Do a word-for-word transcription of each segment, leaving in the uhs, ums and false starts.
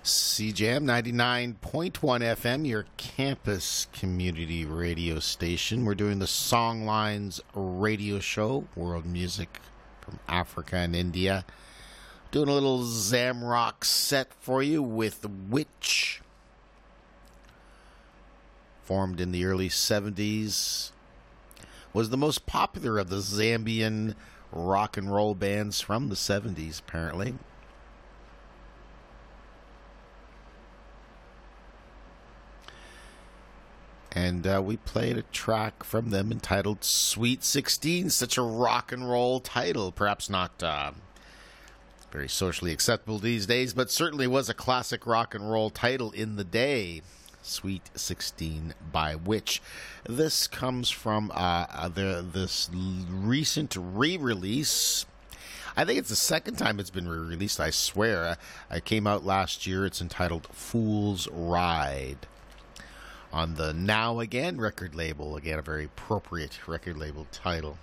C J M ninety-nine point one F M, your campus community radio station. We're doing the Songlines radio show, world music from Africa and India. Doing a little Zamrock set for you with Witch. Formed in the early seventies. Was the most popular of the Zambian rock and roll bands from the seventies, apparently. And uh, we played a track from them entitled Sweet sixteen, such a rock and roll title. Perhaps not uh, very socially acceptable these days, but certainly was a classic rock and roll title in the day. Sweet sixteen by Witch. This comes from uh, the, this recent re-release. I think it's the second time it's been re-released, I swear. It came out last year. It's entitled Fool's Ride. On the Now Again record label. Again, a very appropriate record label title.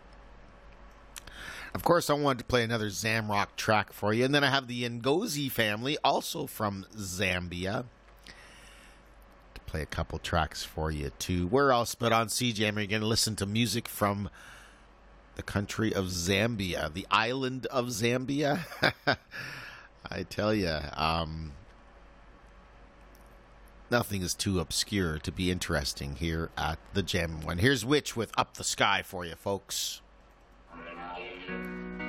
Of course, I wanted to play another Zamrock track for you. And then I have the Ngozi family, also from Zambia. To play a couple tracks for you, too. Where else but on C J M are you going to listen to music from the country of Zambia, the island of Zambia? I tell you, um... nothing is too obscure to be interesting here at the Jam One. Here's Witch with Up the Sky for you, folks.